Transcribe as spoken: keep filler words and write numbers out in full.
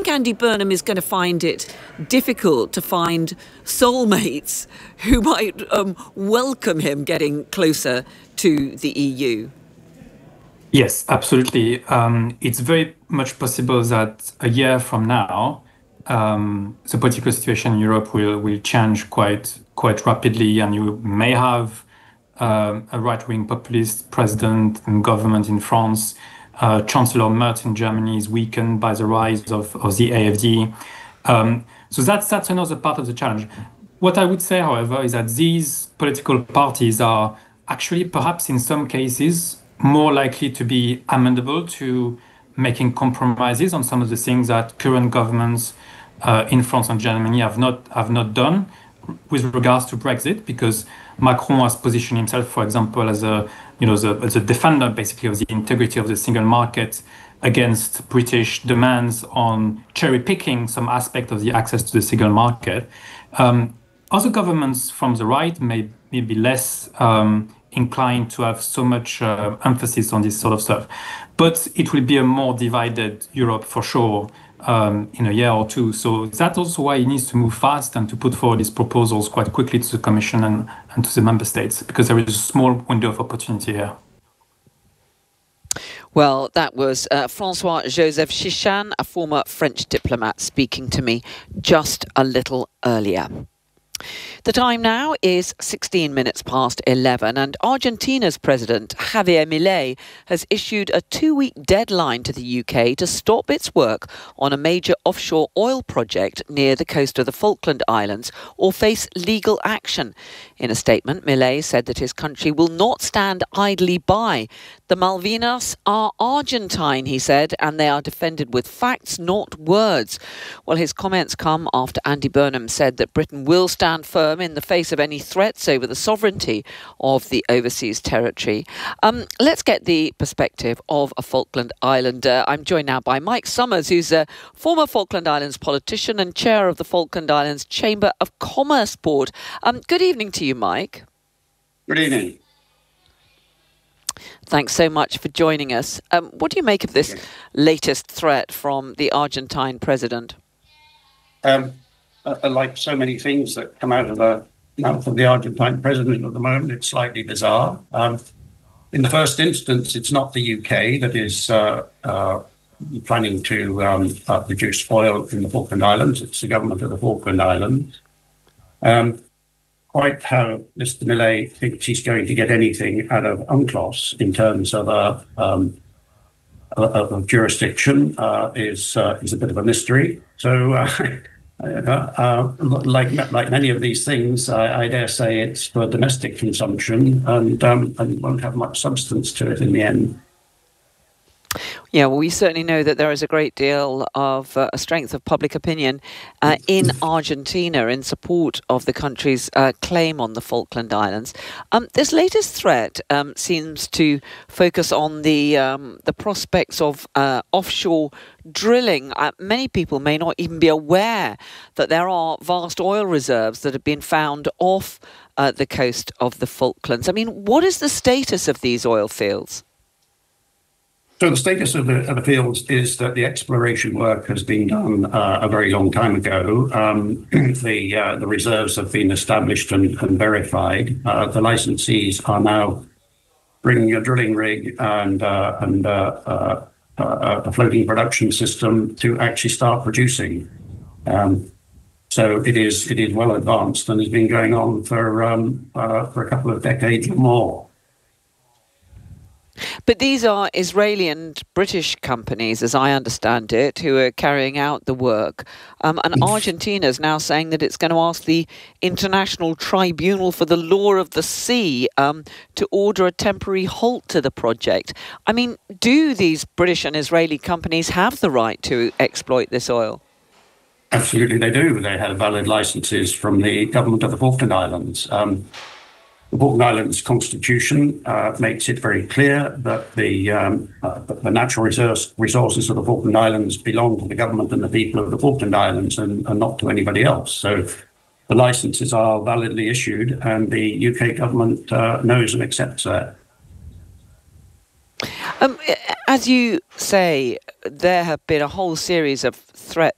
Andy Burnham is going to find it difficult to find soulmates who might um, welcome him getting closer to the E U? Yes, absolutely. Um, it's very much possible that a year from now, um, the political situation in Europe will will change quite quite rapidly, and you may have uh, a right-wing populist president and government in France. Uh, Chancellor Merz in Germany is weakened by the rise of, of the A F D. Um, so that's that's another part of the challenge. What I would say, however, is that these political parties are actually perhaps in some cases more likely to be amendable to making compromises on some of the things that current governments uh, in France and Germany have not have not done with regards to Brexit, because Macron has positioned himself, for example, as a you know the, as a defender basically of the integrity of the single market against British demands on cherry picking some aspect of the access to the single market. Um, other governments from the right may, may be less um, inclined to have so much uh, emphasis on this sort of stuff. But it will be a more divided Europe for sure um, in a year or two. So that's also why he needs to move fast and to put forward his proposals quite quickly to the Commission and, and to the member states, because there is a small window of opportunity here. Well, that was uh, Francois-Joseph Chichan, a former French diplomat, speaking to me just a little earlier. The time now is sixteen minutes past eleven, and Argentina's President Javier Milei has issued a two-week deadline to the U K to stop its work on a major offshore oil project near the coast of the Falkland Islands or face legal action. In a statement, Milei said that his country will not stand idly by. The Malvinas are Argentine, he said, and they are defended with facts, not words. Well, his comments come after Andy Burnham said that Britain will stand firm in the face of any threats over the sovereignty of the overseas territory. Um, let's get the perspective of a Falkland Islander. I'm joined now by Mike Summers, who's a former Falkland Islands politician and chair of the Falkland Islands Chamber of Commerce Board. Um, good evening to you, Mike. Good evening. Thanks so much for joining us. Um, what do you make of this latest threat from the Argentine president? Um, uh, like so many things that come out of the mouth of the Argentine president at the moment, it's slightly bizarre. Um, in the first instance, it's not the U K that is uh, uh, planning to um, uh, produce oil in the Falkland Islands. It's the government of the Falkland Islands. Um, quite how Mister Milei thinks he's going to get anything out of UNCLOS in terms of a um, of, of jurisdiction uh, is uh, is a bit of a mystery. So, uh, uh, like like many of these things, I, I dare say it's for domestic consumption and um, and won't have much substance to it in the end. Yeah, well, we certainly know that there is a great deal of uh, a strength of public opinion uh, in Argentina in support of the country's uh, claim on the Falkland Islands. Um, this latest threat um, seems to focus on the um, the prospects of uh, offshore drilling. Uh, many people may not even be aware that there are vast oil reserves that have been found off uh, the coast of the Falklands. I mean, what is the status of these oil fields? So the status of the, of the fields is that the exploration work has been done uh, a very long time ago. Um, the uh, the reserves have been established and, and verified. Uh, the licensees are now bringing a drilling rig and uh, and uh, uh, uh, a floating production system to actually start producing. Um, so it is it is well advanced and has been going on for um, uh, for a couple of decades or more. But these are Israeli and British companies, as I understand it, who are carrying out the work. Um, and Argentina is now saying that it's going to ask the International Tribunal for the Law of the Sea um, to order a temporary halt to the project. I mean, do these British and Israeli companies have the right to exploit this oil? Absolutely, they do. They have valid licenses from the government of the Falkland Islands. Um, The Falkland Islands Constitution uh, makes it very clear that the, um, uh, the natural resource, resources of the Falkland Islands belong to the government and the people of the Falkland Islands and, and not to anybody else. So the licenses are validly issued and the U K government uh, knows and accepts that. Um, as you say, there have been a whole series of threats